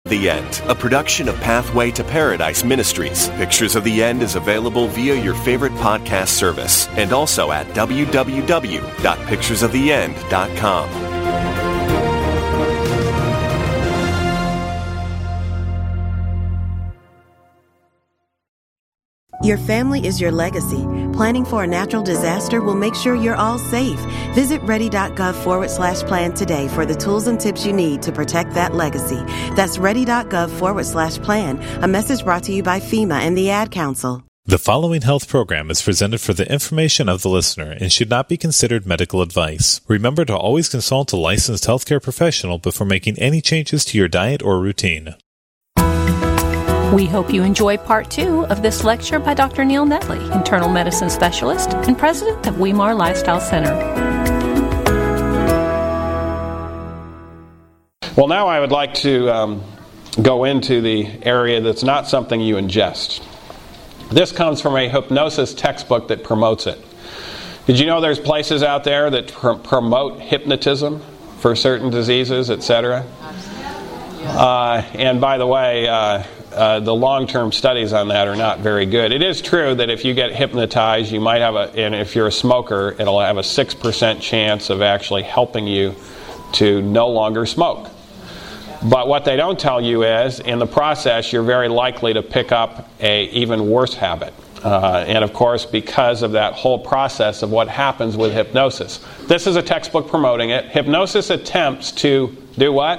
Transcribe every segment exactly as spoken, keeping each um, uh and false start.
The End, a production of Pathway to Paradise Ministries. Pictures of the End is available via your favorite podcast service and also at w w w dot pictures of the end dot com. Your family is your legacy. Planning for a natural disaster will make sure you're all safe. Visit ready.gov forward slash plan today for the tools and tips you need to protect that legacy. That's ready.gov forward slash plan. A message brought to you by FEMA and the Ad Council. The following health program is presented for the information of the listener and should not be considered medical advice. Remember to always consult a licensed healthcare professional before making any changes to your diet or routine. We hope you enjoy part two of this lecture by Doctor Neil Netley, internal medicine specialist and president of Weimar Lifestyle Center. Well, now I would like to um, go into the area that's not something you ingest. This comes from a hypnosis textbook that promotes it. Did you know there's places out there that pr- promote hypnotism for certain diseases, et cetera? Uh, and by the way, uh, Uh, the long-term studies on that are not very good. It is true that if you get hypnotized, you might have a, and if you're a smoker, it'll have a six percent chance of actually helping you to no longer smoke. But what they don't tell you is, in the process, you're very likely to pick up a even worse habit. Uh, and of course, because of that whole process of what happens with hypnosis. This is a textbook promoting it. Hypnosis attempts to do what?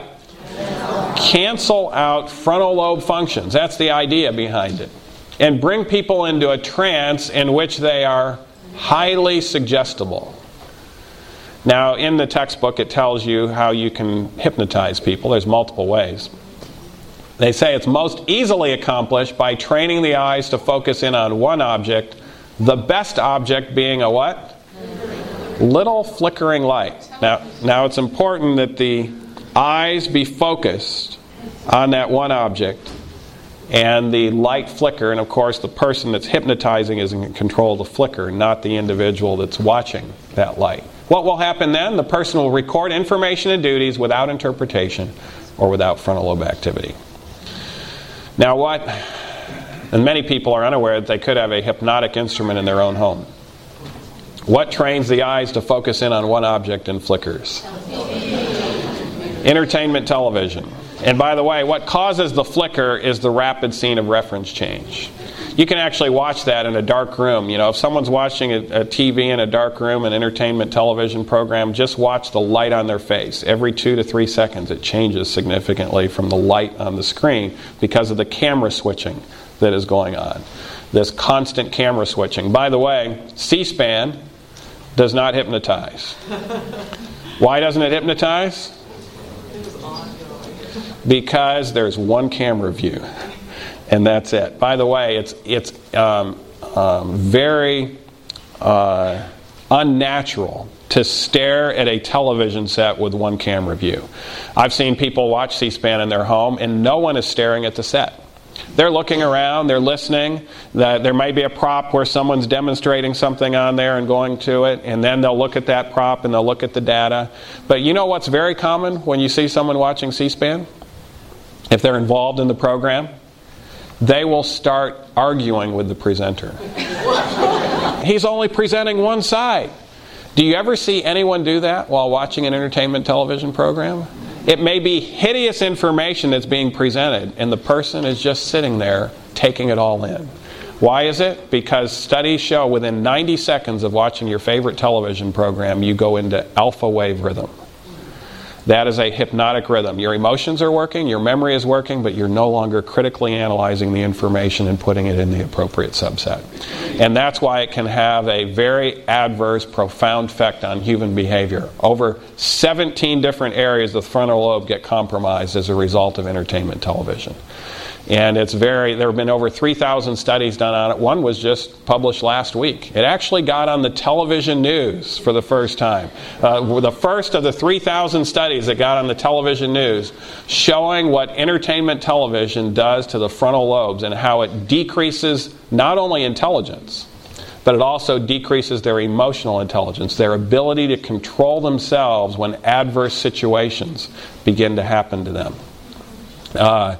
Cancel out frontal lobe functions. That's the idea behind it. And bring people into a trance in which they are highly suggestible. Now, in the textbook, it tells you how you can hypnotize people. There's multiple ways. They say it's most easily accomplished by training the eyes to focus in on one object, the best object being a what? Little flickering light. Now, now it's important that the eyes be focused on that one object and the light flicker, and of course the person that's hypnotizing is in control of the flicker, not the individual that's watching that light. What will happen then? The person will record information and duties without interpretation or without frontal lobe activity. Now what, and many people are unaware that they could have a hypnotic instrument in their own home. What trains the eyes to focus in on one object and flickers? Entertainment television. And by the way, what causes the flicker is the rapid scene of reference change. You can actually watch that in a dark room. You know, if someone's watching a, a T V in a dark room, an entertainment television program, just watch the light on their face. Every two to three seconds it changes significantly from the light on the screen because of the camera switching that is going on. This constant camera switching. By the way, C-SPAN does not hypnotize. Why doesn't it hypnotize? Because there's one camera view, and that's it. By the way, it's it's um, um, very uh, unnatural to stare at a television set with one camera view. I've seen people watch C-SPAN in their home, and no one is staring at the set. They're looking around, they're listening. There may be a prop where someone's demonstrating something on there and going to it, and then they'll look at that prop and they'll look at the data. But you know what's very common when you see someone watching C-SPAN? If they're involved in the program, they will start arguing with the presenter. He's only presenting one side. Do you ever see anyone do that while watching an entertainment television program? It may be hideous information that's being presented, and the person is just sitting there taking it all in. Why is it? Because studies show within ninety seconds of watching your favorite television program, you go into alpha wave rhythm. That is a hypnotic rhythm. Your emotions are working, your memory is working, but you're no longer critically analyzing the information and putting it in the appropriate subset. And that's why it can have a very adverse, profound effect on human behavior. Over seventeen different areas of the frontal lobe get compromised as a result of entertainment television. And it's very, there have been over three thousand studies done on it. One was just published last week. It actually got on the television news for the first time. Uh, the first of the three thousand studies that got on the television news showing what entertainment television does to the frontal lobes and how it decreases not only intelligence, but it also decreases their emotional intelligence, their ability to control themselves when adverse situations begin to happen to them. Uh,